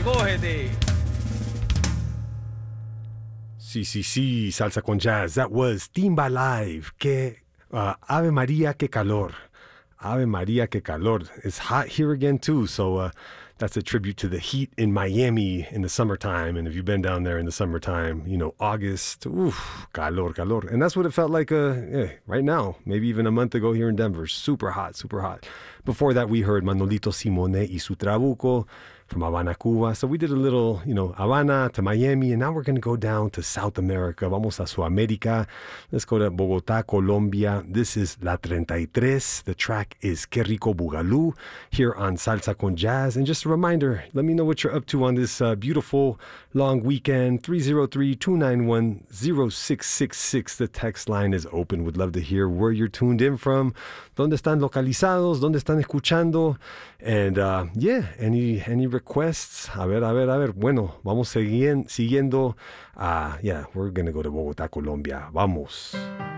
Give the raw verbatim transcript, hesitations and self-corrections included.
cógete, cógete. Sí, sí, sí, Salsa con Jazz. That was Timba Live. Que, uh, Ave Maria, que calor. Ave Maria, que calor. It's hot here again, too. So uh, that's a tribute to the heat in Miami in the summertime. And if you've been down there in the summertime, you know, August, oof, calor, calor. And that's what it felt like uh, yeah, right now, maybe even a month ago here in Denver. Super hot, super hot. Before that, we heard Manolito Simone y su Trabuco from Havana, Cuba. So we did a little, you know, Havana to Miami, and now we're going to go down to South America. Vamos a Sudamérica. Let's go to Bogotá, Colombia. This is La thirty-tres. The track is Que Rico Bugalú here on Salsa con Jazz. And just a reminder, let me know what you're up to on this uh, beautiful long weekend. three oh three, two nine one, oh six six six. The text line is open. Would love to hear where you're tuned in from. ¿Dónde están localizados? ¿Dónde están escuchando? And uh, yeah, any any requests? A ver, a ver, a ver. Bueno, vamos seguien, siguiendo. Uh, yeah, we're going to go to Bogotá, Colombia. Vamos.